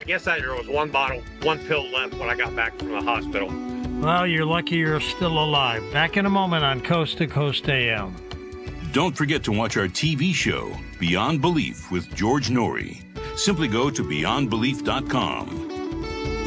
guess there was one pill left when I got back from the hospital. Well, you're lucky you're still alive. Back in a moment on Coast to Coast AM. Don't forget to watch our TV show, Beyond Belief with George Norrie. Simply go to beyondbelief.com.